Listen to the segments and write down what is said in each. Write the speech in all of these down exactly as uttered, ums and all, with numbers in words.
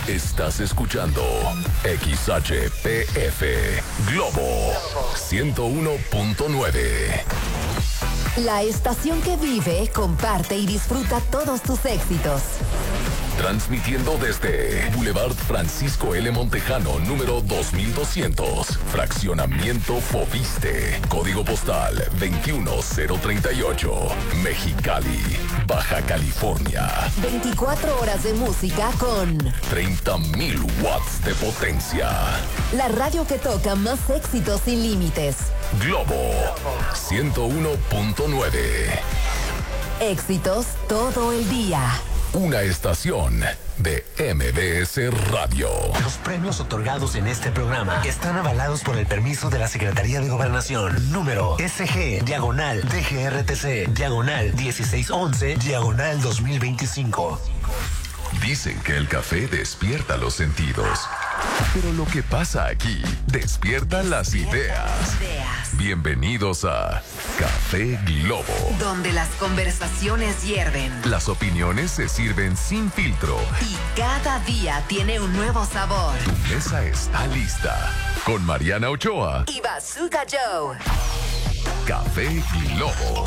Estás escuchando X H P F Globo ciento uno punto nueve. La estación que vive, comparte y disfruta todos tus éxitos. Transmitiendo desde Boulevard Francisco L. Montejano, número dos mil doscientos. Fraccionamiento Fobiste. Código postal veintiuno cero treinta y ocho. Mexicali, Baja California. veinticuatro horas de música con treinta mil watts de potencia. la radio que toca más éxitos sin límites. Globo ciento uno punto nueve. Éxitos todo el día. Una estación de M B S Radio. Los premios otorgados en este programa están avalados por el permiso de la Secretaría de Gobernación. Número S G, diagonal, D G R T C, diagonal dieciséis once, diagonal dos mil veinticinco. Dicen que el café despierta los sentidos. Pero lo que pasa aquí despierta las ideas. Bienvenidos a Café Globo, Donde las conversaciones hierven las opiniones se sirven sin filtro. y cada día tiene un nuevo sabor. Tu mesa está lista. Con Mariana Ochoa, Y Bazooka Joe. Café Globo.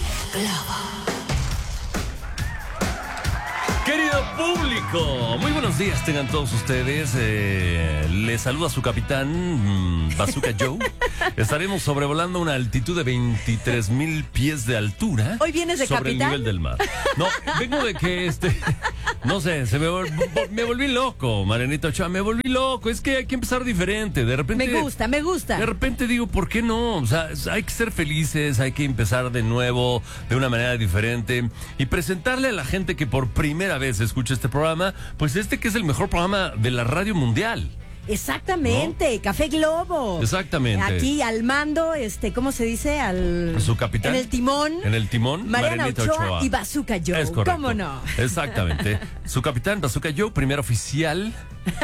Querido público, muy buenos días tengan todos ustedes. Eh, les saluda su capitán, mmm, Bazooka Joe. Estaremos sobrevolando una altitud de veintitrés mil pies de altura. ¿Hoy vienes de sobre capitán? el nivel del mar. No, vengo de que este... No sé, se me, vol- me volví loco, Marianita Ochoa, me volví loco. Es que hay que empezar diferente. De repente... Me gusta, me gusta. De repente digo, ¿por qué no? O sea, hay que ser felices, hay que empezar de nuevo, de una manera diferente y presentarle a la gente que por primera vez escucha este programa, pues este que es el mejor programa de la radio mundial. Exactamente, Café Globo. Exactamente. Aquí al mando, este, ¿cómo se dice? Al Su capitán. En el timón. En el timón, Mariana Marianita Ochoa, Ochoa. y Bazooka Joe. Es correcto. ¿Cómo no? Exactamente. Su capitán, Bazooka Joe, primer oficial.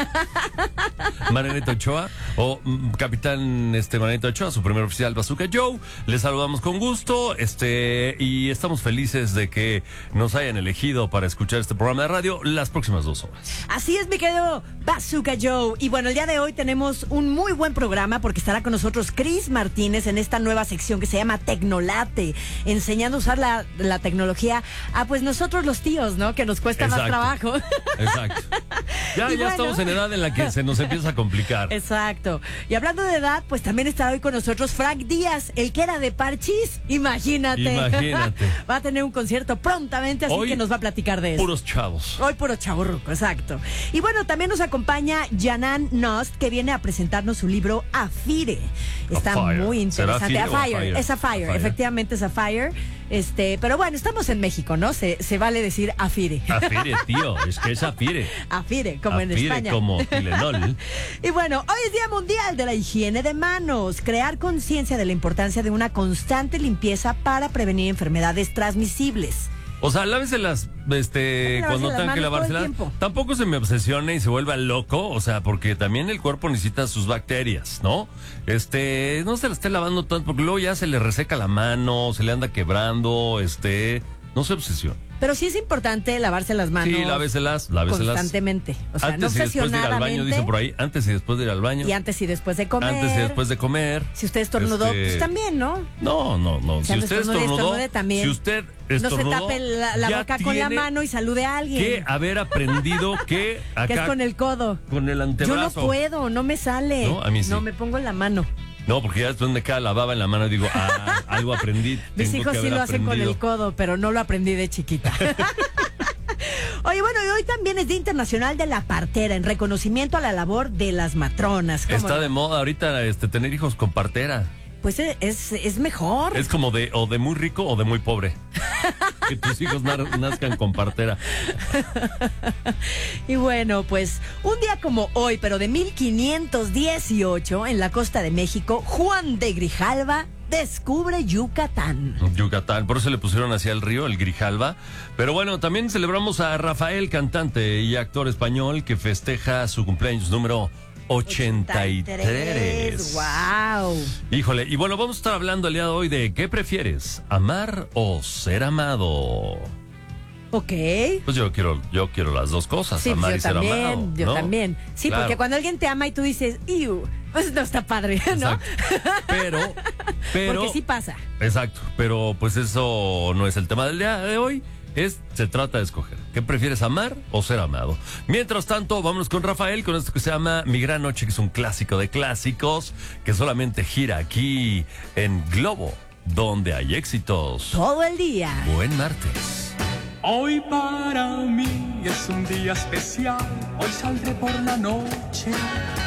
Marianita Ochoa, o mm, capitán este Marianita Ochoa, su primer oficial, Bazooka Joe. Les saludamos con gusto, este, y estamos felices de que nos hayan elegido para escuchar este programa de radio las próximas dos horas. Así es, mi querido Bazooka Joe. Y bueno, el día de hoy tenemos un muy buen programa porque estará con nosotros Chris Martínez en esta nueva sección que se llama Tecnolate, enseñando a usar la, la tecnología a pues nosotros los tíos, ¿no? Que nos cuesta Exacto. más trabajo. Exacto. Ya, Y ya bueno. estamos en edad en la que se nos empieza a complicar. Exacto. Y hablando de edad, pues también está hoy con nosotros Frank Díaz, el que era de Parchís. Imagínate. Imagínate. Va a tener un concierto prontamente, así Hoy, que nos va a platicar de eso. Puros chavos. Hoy puro chavorruco, exacto. Y bueno, también nos acompaña Yanan Nost, que viene a presentarnos su libro Afire. Está Afire. muy ¿Será interesante. Afire o Afire, Afire? es Afire, Afire. efectivamente es Afire. Este, pero bueno, estamos en México, ¿no? Se, se vale decir Afire. Afire, tío, es que es Afire. Afire, como en Afire, España. como Tilenol. Y bueno, hoy es Día Mundial de la Higiene de Manos. Crear conciencia de la importancia de una constante limpieza para prevenir enfermedades transmisibles. O sea, láveselas, este, Lavarse cuando las tengan que manos todo el lavárselas. tiempo. Tampoco se me obsesione y se vuelva loco, o sea, porque también el cuerpo necesita sus bacterias, ¿no? Este, no se la esté lavando tanto, porque luego ya se le reseca la mano, se le anda quebrando, este, no se obsesione. Pero sí es importante lavarse las manos. Sí, láveselas, láveselas. Constantemente. O sea, Antes no y después de ir al baño, obsesionadamente. dicen por ahí. Antes y después de ir al baño. Y antes y después de comer. Antes y después de comer. Si usted estornudó, Este, pues también, ¿no? No, no, no. sea, Si no usted estornude, estornudó, estornude también. si usted No estornudó, se tape la, la ya boca con la tiene mano y salude a alguien. que haber aprendido que acá Que es con el codo. con el Yo no antebrazo. puedo, no me sale. No, a mí sí. No, me pongo en la mano. No, porque ya después me queda la baba en la mano y digo, ah, algo aprendí. Mis tengo hijos que sí haber lo hacen con aprendido. el codo, pero no lo aprendí de chiquita. Oye, bueno, y hoy también es Día Internacional de la Partera, en reconocimiento a la labor de las matronas. ¿Cómo Está no? de moda ahorita este tener hijos con partera. Pues es, es, es mejor. Es como de o de muy rico o de muy pobre. Que tus hijos nar- nazcan con partera. Y bueno, pues un día como hoy, pero de mil quinientos dieciocho, en la costa de México, Juan de Grijalva descubre Yucatán. Yucatán, por eso le pusieron hacia el río, el Grijalva. Pero bueno, también celebramos a Rafael, cantante y actor español, que festeja su cumpleaños número ochenta y tres. ¡Wow! Híjole, y bueno, vamos a estar hablando el día de hoy de ¿qué prefieres? ¿Amar o ser amado? Ok. Pues yo quiero, yo quiero las dos cosas, Sí, amar yo y ser también, amado. yo ¿no? también. Sí, Claro. porque cuando alguien te ama y tú dices, iu, pues no está padre, ¿no? Exacto. Pero, pero. Porque sí pasa. Exacto, pero pues eso no es el tema del día de hoy. Es, se trata de escoger. ¿Qué prefieres, amar o ser amado? Mientras tanto, vámonos con Rafael, con esto que se llama Mi Gran Noche, que es un clásico de clásicos, que solamente gira aquí en Globo, donde hay éxitos. Todo el día. Buen martes. Hoy para mí es un día especial, hoy saldré por la noche